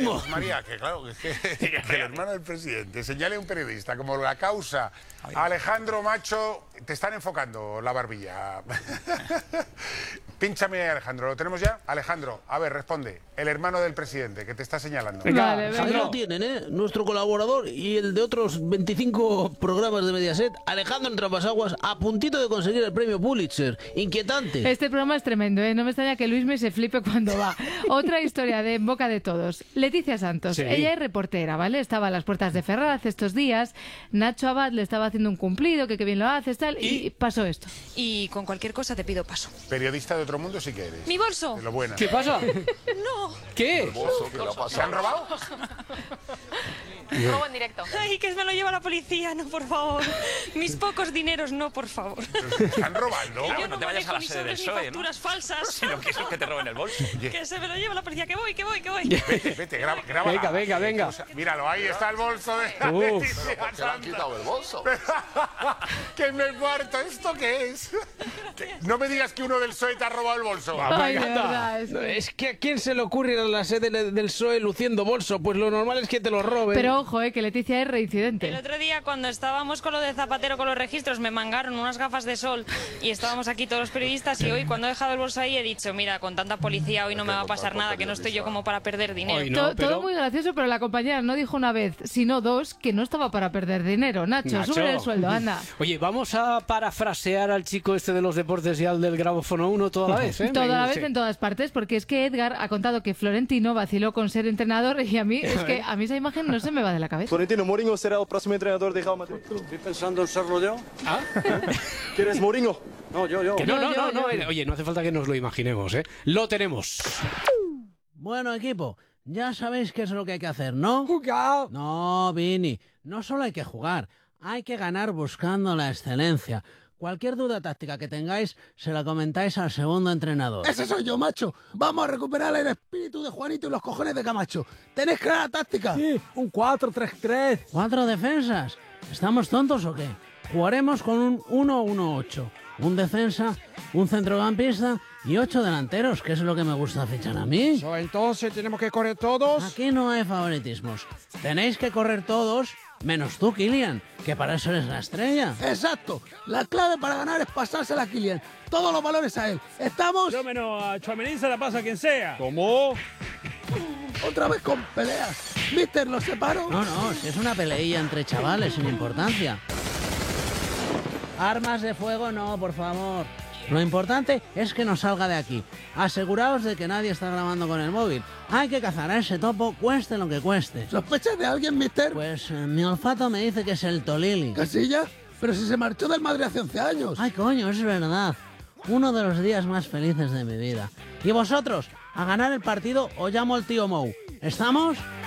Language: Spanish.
mismo. María, que claro, que el hermano del presidente señale a un periodista como la causa a Alejandro Macho, te están enfocando la barbilla. Pínchame, Alejandro, ¿lo tenemos ya? Alejandro, a ver, responde. El hermano del presidente, que te está señalando. Vale, Ahí lo tienen, nuestro colaborador y el de otros 25 programas de Mediaset, Alejandro Entrapasaguas, a puntito de conseguir el premio Pulitzer. Inquietante. Este programa es tremendo, ¿eh? No me extraña que Luismi se flipe cuando va. Otra historia de en boca de todos. Leticia Santos. Sí. Ella es reportera, ¿vale? Estaba a las puertas de Ferraz estos días. Nacho Abad le estaba haciendo un cumplido, que bien lo haces, tal, y pasó esto. Y con cualquier cosa te pido paso. Periodista de otro mundo sí que eres. ¡Mi bolso! De lo buena. ¿Qué pasa? ¡No! ¿Qué? ¿Se han robado? Robo en directo. Ay, que me lo lleva la policía, no, por favor. Mis pocos dineros, no, por favor. ¿Están robando? Yo no te vayas a la manejo sede del ni PSOE, ¿no? facturas falsas. Sino que es que te roben el bolso. Que se me lo lleva la policía, que voy. Vete, graba. Venga. Míralo, ahí está el bolso de Uf. Leticia ¿Por qué le han quitado el bolso? Que me muerto, ¿esto qué es? No me digas que uno del PSOE te ha robado el bolso. Ay, de anda. verdad, es No, es que ¿a quién se le ocurre ir a la sede del PSOE luciendo bolso? Pues lo normal es que te lo roben. Pero ojo, que Leticia es reincidente. El otro día, cuando estábamos con lo de Zapatero con los registros, me mangaron unas gafas de sol y estábamos aquí todos los periodistas y hoy, cuando he dejado el bolso ahí, he dicho, mira, con tanta policía hoy no me va a pasar nada, que no estoy yo como para perder dinero. Hoy no, Todo muy gracioso, pero la compañera no dijo una vez, sino dos, que no estaba para perder dinero. Nacho. Sube el sueldo, anda. Oye, vamos a parafrasear al chico este de los deportes y al del grabófono 1 toda la vez, ¿eh? Toda la vez Sí. en todas partes, porque es que Edgar ha contado que Florentino vaciló con ser entrenador y a mí esa imagen no se me va de la cabeza. Florentino Mourinho será el próximo entrenador de Real Madrid. Estoy pensando en serlo yo. ¿Ah? ¿Quieres Mourinho? No, yo. Que yo. Oye, no hace falta que nos lo imaginemos, ¿eh? Lo tenemos. Bueno, equipo, ya sabéis qué es lo que hay que hacer, ¿no? ¡Jugar! No, Vini, no solo hay que jugar, hay que ganar buscando la excelencia. Cualquier duda táctica que tengáis, se la comentáis al segundo entrenador. Ese soy yo, macho. Vamos a recuperar el espíritu de Juanito y los cojones de Camacho. ¿Tenéis clara táctica? Sí, un 4-3-3. ¿4 defensas? ¿Estamos tontos o qué? Jugaremos con un 1-1-8. Un defensa, un centrocampista y 8 delanteros, que es lo que me gusta fichar a mí. Entonces tenemos que correr todos. Aquí no hay favoritismos. Tenéis que correr todos, menos tú, Kylian, que para eso eres la estrella. Exacto. La clave para ganar es pasársela a Kylian. Todos los valores a él. ¿Estamos? Yo menos a Tchouaméni se la pasa a quien sea. ¿Cómo? Otra vez con peleas. Mister, ¿los separo? No, si es una peleilla entre chavales sin importancia. Armas de fuego no, por favor. Lo importante es que no salga de aquí. Aseguraos de que nadie está grabando con el móvil. Hay que cazar a ese topo, cueste lo que cueste. ¿Sospechas de alguien, mister? Pues mi olfato me dice que es el Tolili. ¿Casilla? Pero si se marchó del Madrid hace 11 años. Ay, coño, es verdad. Uno de los días más felices de mi vida. ¿Y vosotros? A ganar el partido o llamo al tío Mou. ¿Estamos?